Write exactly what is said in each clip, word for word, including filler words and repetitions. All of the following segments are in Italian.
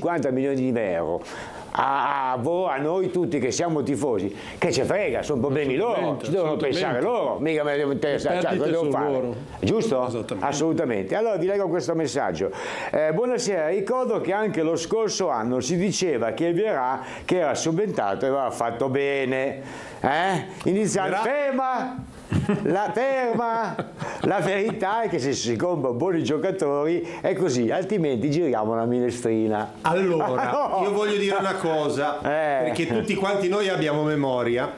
cinquanta milioni di euro a, a, a noi tutti che siamo tifosi, che ci frega, sono problemi loro, ci devono pensare loro, mica me ne devo interessare, cioè, cosa devo fare? Loro. Giusto? Assolutamente. Allora vi leggo questo messaggio. Eh, buonasera, ricordo che anche lo scorso anno si diceva che Vierà, che era subentrato, aveva fatto bene. Eh? Iniziando, ferma! La ferma, la verità è che se si comprano buoni giocatori è così, altrimenti giriamo una minestrina. Allora, no. io voglio dire una cosa, eh. perché tutti quanti noi abbiamo memoria.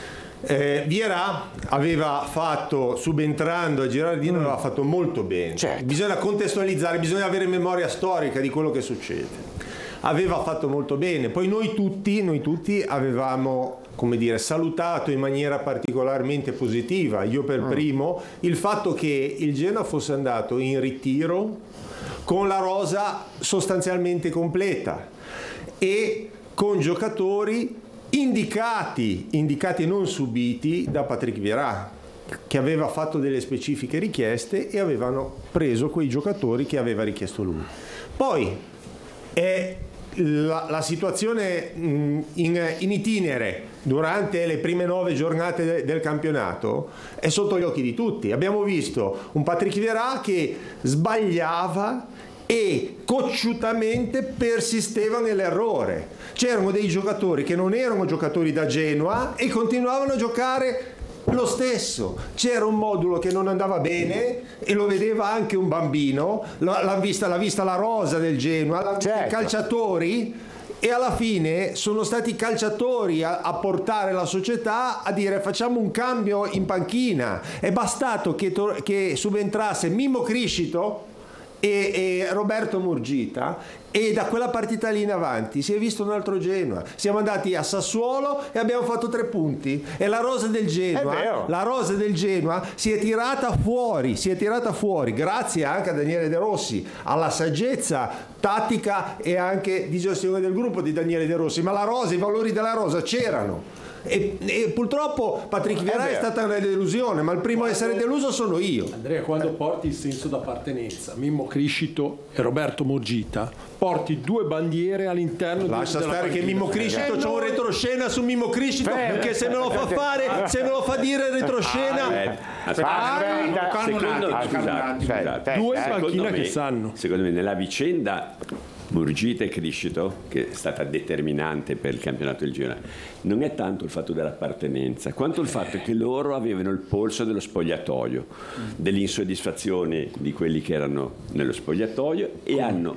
Eh, Vierà aveva fatto, subentrando a Girardino, mm. aveva fatto molto bene. Certo. Bisogna contestualizzare, bisogna avere memoria storica di quello che succede. Aveva fatto molto bene, poi noi tutti, noi tutti avevamo, come dire, salutato in maniera particolarmente positiva, io per primo, il fatto che il Genoa fosse andato in ritiro con la rosa sostanzialmente completa e con giocatori indicati, indicati e non subiti da Patrick Vieira, che aveva fatto delle specifiche richieste e avevano preso quei giocatori che aveva richiesto lui. Poi è La, la situazione in, in itinere durante le prime nove giornate de, del campionato è sotto gli occhi di tutti. Abbiamo visto un Patrick Vieira che sbagliava e cocciutamente persisteva nell'errore. C'erano dei giocatori che non erano giocatori da Genoa e continuavano a giocare lo stesso. C'era un modulo che non andava bene e lo vedeva anche un bambino, l'ha vista, l'ha vista la rosa del Genoa, l'ha vista certo. i calciatori, e alla fine sono stati i calciatori a, a portare la società a dire facciamo un cambio in panchina. È bastato che, che subentrasse Mimmo Criscito e, e Roberto Murgita, e da quella partita lì in avanti si è visto un altro Genoa. Siamo andati a Sassuolo e abbiamo fatto tre punti, e la rosa del Genoa la rosa del Genoa si è tirata fuori si è tirata fuori grazie anche a Daniele De Rossi, alla saggezza tattica e anche di gestione del gruppo di Daniele De Rossi, ma la rosa, i valori della rosa c'erano. E, e purtroppo Patrick Vieira è, è stata una delusione, ma il primo quando, a essere deluso sono io. Andrea, quando porti il senso d'appartenenza, Mimmo Criscito e Roberto Murgita, porti due bandiere all'interno. Lascia di, stare che Mimmo Criscito, c'ho un retroscena su Mimmo Criscito che se me lo fa fare, se me lo fa dire il retroscena, due panchina che sanno. Secondo me nella vicenda Murgita e Criscito, che è stata determinante per il campionato del Genoa, non è tanto il fatto dell'appartenenza quanto il fatto che loro avevano il polso dello spogliatoio, dell'insoddisfazione di quelli che erano nello spogliatoio, e hanno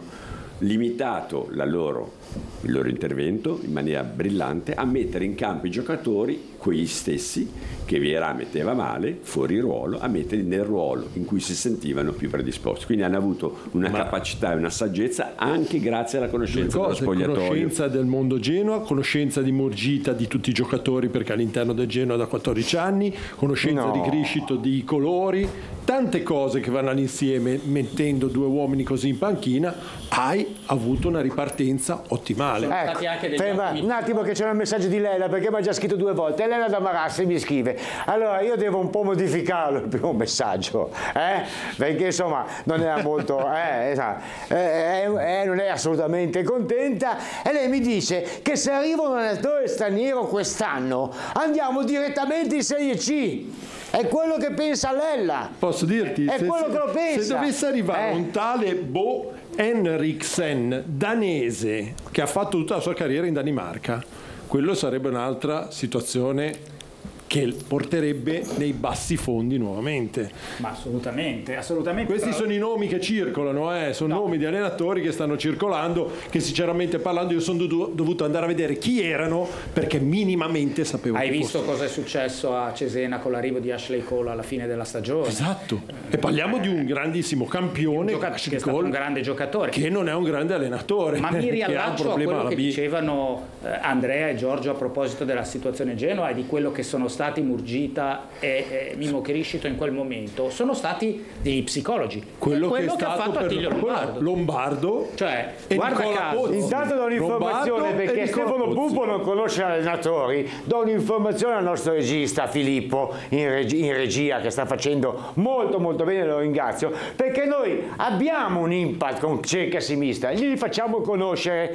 limitato la loro, il loro intervento in maniera brillante a mettere in campo i giocatori, quegli stessi che Vieira metteva male, fuori ruolo, a metterli nel ruolo in cui si sentivano più predisposti. Quindi hanno avuto una Ma capacità e una saggezza anche grazie alla conoscenza cose, dello spogliatoio. Conoscenza del mondo Genoa, conoscenza di Murgita, di tutti i giocatori, perché all'interno del Genoa da quattordici anni, conoscenza no. di Criscito, di colori, tante cose che vanno all'insieme. Mettendo due uomini così in panchina hai avuto una ripartenza ottimale. Ecco, ferma, un attimo che c'è un messaggio di Lela, perché mi ha già scritto due volte. Elena da Marassi mi scrive: allora io devo un po' modificarlo il primo messaggio, eh? perché insomma non era molto eh, esatto. eh, eh, non è assolutamente contenta, e lei mi dice che se arriva un allenatore straniero quest'anno andiamo direttamente in Serie C. È quello che pensa Lella. Posso dirti? È se, quello che lo pensa. Se dovesse arrivare eh? un tale Bo Henriksen, danese, che ha fatto tutta la sua carriera in Danimarca, quello sarebbe un'altra situazione che porterebbe nei bassi fondi nuovamente. Ma assolutamente, assolutamente. Questi però... sono i nomi che circolano, eh? sono no. nomi di allenatori che stanno circolando, che sinceramente parlando io sono dovuto andare a vedere chi erano, perché minimamente sapevo. Hai che visto fosse. cosa è successo a Cesena con l'arrivo di Ashley Cole alla fine della stagione? Esatto, e parliamo eh, di un grandissimo campione, un, gioca- che è stato un grande giocatore, che non è un grande allenatore. Ma mi riallaccio a quello che B. dicevano eh, Andrea e Giorgio a proposito della situazione Genoa e di quello che sono stati Murgita e, e Mimmo Criscito in quel momento. Sono stati degli psicologi. Quello, quello che, che ha fatto Attilio Lombardo. Lombardo. Cioè, e guarda caso. Intanto do un'informazione, perché Stefano Pupo non conosce gli allenatori. Do un'informazione al nostro regista Filippo in, reg- in regia, che sta facendo molto molto bene, lo ringrazio, perché noi abbiamo un impact con Cerca Sinistra, gli facciamo conoscere